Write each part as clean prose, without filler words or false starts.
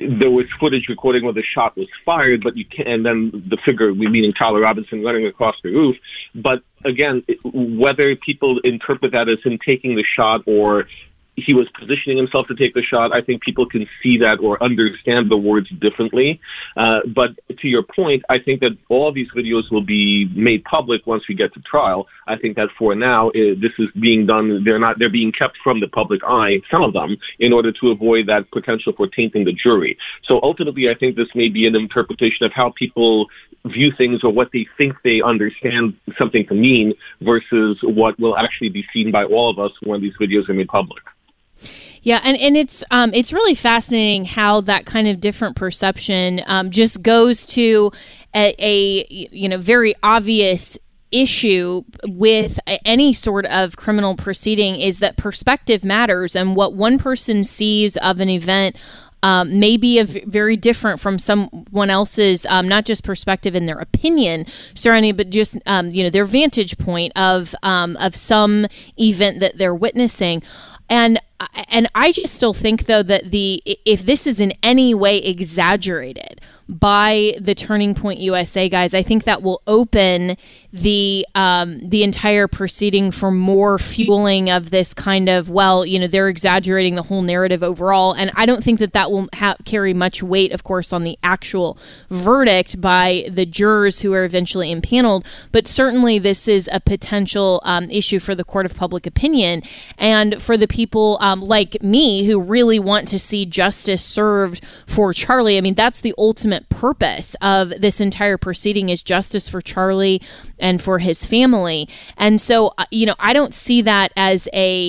there was footage recording where the shot was fired, but you can't, and then the figure, meaning Tyler Robinson, running across the roof. But again, whether people interpret that as him taking the shot or he was positioning himself to take the shot, I think people can see that or understand the words differently. But to your point, I think that all these videos will be made public once we get to trial. I think that for now, this is being done. They're being kept from the public eye, some of them, in order to avoid that potential for tainting the jury. So ultimately, I think this may be an interpretation of how people view things or what they think they understand something to mean versus what will actually be seen by all of us when these videos are made public. Yeah, and it's really fascinating how that kind of different perception just goes to a very obvious issue with any sort of criminal proceeding, is that perspective matters, and what one person sees of an event may be very different from someone else's, not just perspective and their opinion surrounding, but just their vantage point of some event that they're witnessing. And I just still think, though, that if this is in any way exaggerated by the Turning Point USA guys, I think that will open the entire proceeding for more fueling of this kind of, they're exaggerating the whole narrative overall. And I don't think that will carry much weight, of course, on the actual verdict by the jurors who are eventually impaneled. But certainly this is a potential issue for the court of public opinion, and for the people like me who really want to see justice served for Charlie. I mean, that's the ultimate purpose of this entire proceeding, is justice for Charlie and for his family. And so, I don't see that as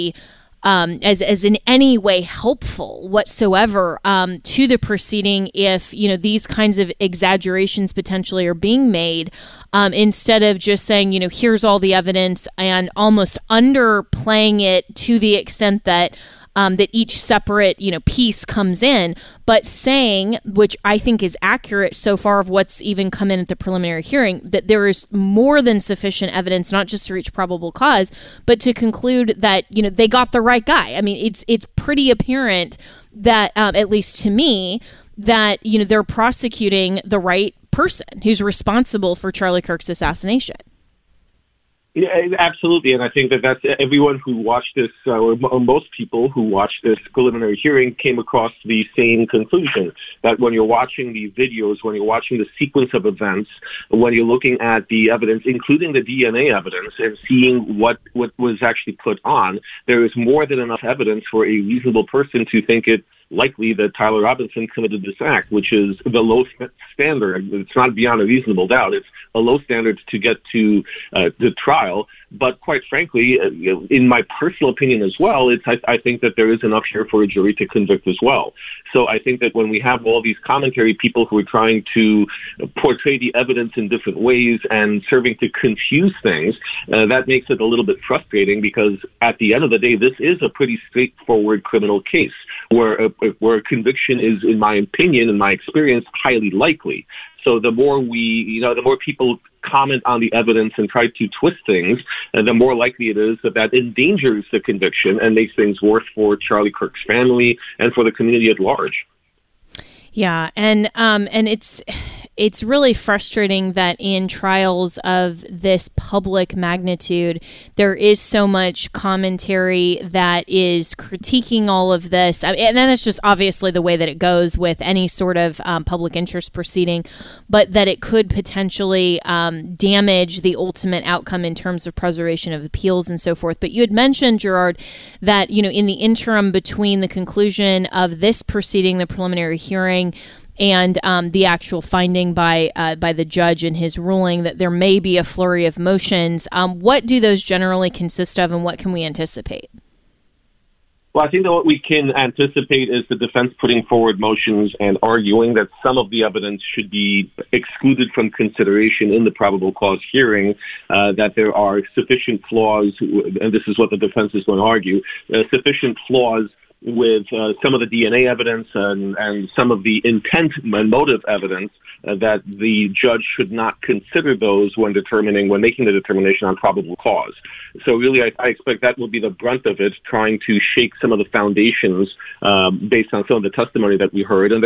as in any way helpful whatsoever to the proceeding if, these kinds of exaggerations potentially are being made, instead of just saying, here's all the evidence, and almost underplaying it to the extent that that each separate, piece comes in, but saying, which I think is accurate so far of what's even come in at the preliminary hearing, that there is more than sufficient evidence, not just to reach probable cause, but to conclude that, they got the right guy. I mean, it's pretty apparent that, at least to me, that, they're prosecuting the right person who's responsible for Charlie Kirk's assassination. Yeah, absolutely, and I think that's everyone who watched this, or most people who watched this preliminary hearing, came across the same conclusion, that when you're watching the videos, when you're watching the sequence of events, when you're looking at the evidence, including the DNA evidence, and seeing what was actually put on, there is more than enough evidence for a reasonable person to think it likely that Tyler Robinson committed this act, which is the low standard. It's not beyond a reasonable doubt. It's a low standard to get to the trial. But quite frankly, in my personal opinion as well, I think that there is enough here for a jury to convict as well. So I think that when we have all these commentary people who are trying to portray the evidence in different ways and serving to confuse things, that makes it a little bit frustrating, because at the end of the day, this is a pretty straightforward criminal case where a conviction is, in my opinion, in my experience, highly likely. So the more the more people comment on the evidence and try to twist things, the more likely it is that endangers the conviction and makes things worse for Charlie Kirk's family and for the community at large. Yeah, and it's really frustrating that in trials of this public magnitude, there is so much commentary that is critiquing all of this. And then it's just obviously the way that it goes with any sort of public interest proceeding, but that it could potentially damage the ultimate outcome in terms of preservation of appeals and so forth. But you had mentioned, Gerard, that, in the interim between the conclusion of this proceeding, the preliminary hearing, and the actual finding by the judge in his ruling, that there may be a flurry of motions. What do those generally consist of, and what can we anticipate? Well, I think that what we can anticipate is the defense putting forward motions and arguing that some of the evidence should be excluded from consideration in the probable cause hearing, that there are sufficient flaws, and this is what the defense is going to argue, sufficient flaws with some of the DNA evidence and some of the intent and motive evidence, that the judge should not consider those when making the determination on probable cause. So really, I expect that will be the brunt of it, trying to shake some of the foundations based on some of the testimony that we heard. And